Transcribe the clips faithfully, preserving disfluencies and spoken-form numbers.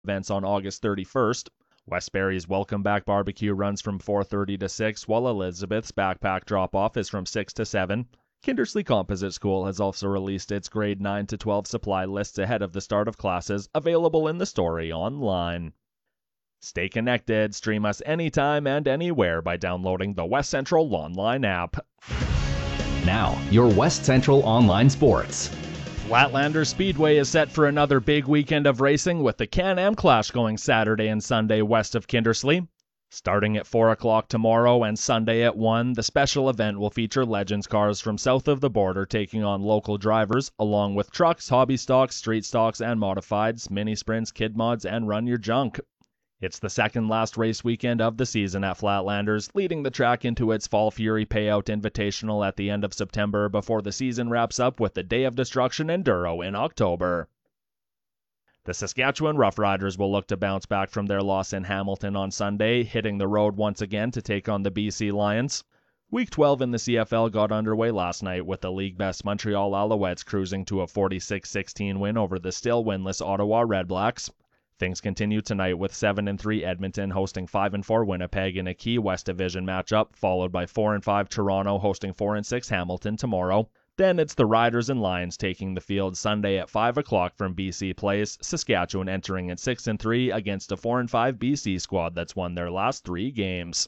events on August thirty-first. Westbury's Welcome Back Barbecue runs from four thirty to six, while Elizabeth's Backpack Drop-Off is from six to seven. Kindersley Composite School has also released its grade nine to twelve supply lists ahead of the start of classes, available in the Story online. Stay connected. Stream us anytime and anywhere by downloading the West Central Online app. Now, your West Central Online Sports. Flatlander Speedway is set for another big weekend of racing with the Can-Am Clash going Saturday and Sunday west of Kindersley. Starting at four o'clock tomorrow and Sunday at one, the special event will feature Legends cars from south of the border taking on local drivers, along with trucks, hobby stocks, street stocks, and modifieds, mini sprints, kid mods, and run your junk. It's the second last race weekend of the season at Flatlanders, leading the track into its Fall Fury Payout Invitational at the end of September before the season wraps up with the Day of Destruction Enduro in October. The Saskatchewan Roughriders will look to bounce back from their loss in Hamilton on Sunday, hitting the road once again to take on the B C Lions. Week twelve in the C F L got underway last night with the league-best Montreal Alouettes cruising to a forty-six sixteen win over the still winless Ottawa Redblacks. Things continue tonight with seven and three Edmonton hosting five and four Winnipeg in a key West Division matchup, followed by four and five Toronto hosting four and six Hamilton tomorrow. Then it's the Riders and Lions taking the field Sunday at five o'clock from B C Place, Saskatchewan entering at six and three against a four and five B C squad that's won their last three games.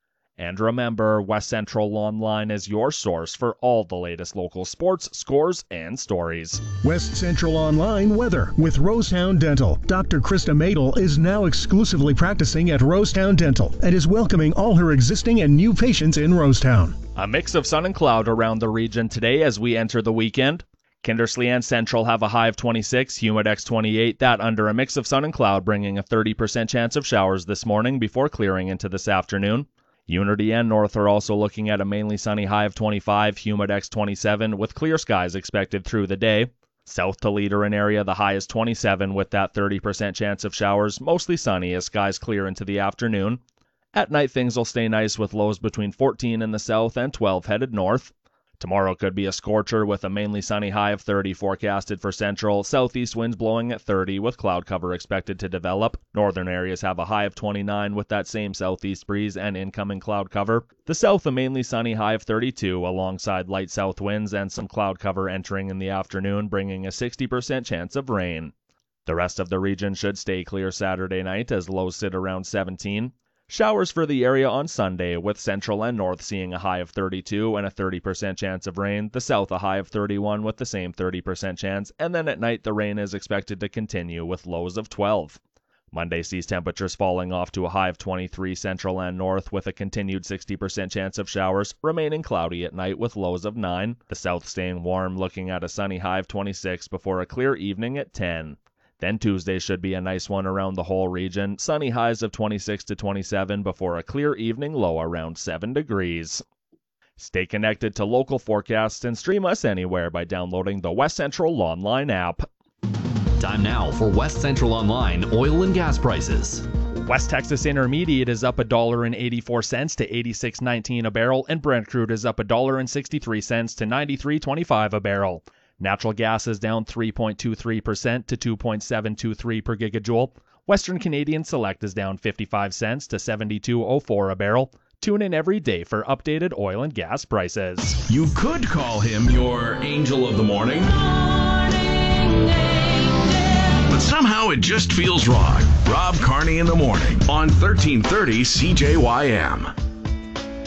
And remember, West Central Online is your source for all the latest local sports, scores, and stories. West Central Online weather with Rosetown Dental. Doctor Krista Madel is now exclusively practicing at Rosetown Dental and is welcoming all her existing and new patients in Rosetown. A mix of sun and cloud around the region today as we enter the weekend. Kindersley and Central have a high of twenty-six, Humidex twenty-eight, that under a mix of sun and cloud, bringing a thirty percent chance of showers this morning before clearing into this afternoon. Unity and North are also looking at a mainly sunny high of twenty-five, Humidex twenty-seven, with clear skies expected through the day. South to Leader and area, the high is twenty-seven with that thirty percent chance of showers, mostly sunny as skies clear into the afternoon. At night, things will stay nice with lows between fourteen in the south and twelve headed north. Tomorrow could be a scorcher with a mainly sunny high of thirty forecasted for Central. Southeast winds blowing at thirty with cloud cover expected to develop. Northern areas have a high of twenty-nine with that same southeast breeze and incoming cloud cover. The south a mainly sunny high of thirty-two alongside light south winds and some cloud cover entering in the afternoon, bringing a sixty percent chance of rain. The rest of the region should stay clear Saturday night as lows sit around seventeen. Showers for the area on Sunday, with Central and North seeing a high of thirty-two and a thirty percent chance of rain, the South a high of thirty-one with the same thirty percent chance, and then at night the rain is expected to continue with lows of twelve. Monday sees temperatures falling off to a high of twenty-three Central and North with a continued sixty percent chance of showers, remaining cloudy at night with lows of nine. The South staying warm, looking at a sunny high of twenty-six before a clear evening at ten. Then Tuesday should be a nice one around the whole region. Sunny highs of twenty-six to twenty-seven before a clear evening low around seven degrees. Stay connected to local forecasts and stream us anywhere by downloading the West Central Online app. Time now for West Central Online oil and gas prices. West Texas Intermediate is up one dollar and eighty-four cents to eighty-six nineteen a barrel, and Brent crude is up one dollar and sixty-three cents to ninety-three twenty-five a barrel. Natural gas is down three point two three percent to two point seven two three per gigajoule. Western Canadian Select is down fifty-five cents to seventy-two oh four a barrel. Tune in every day for updated oil and gas prices. You could call him your angel of the morning. But somehow it just feels wrong. Rob Carney in the morning on thirteen thirty C J Y M.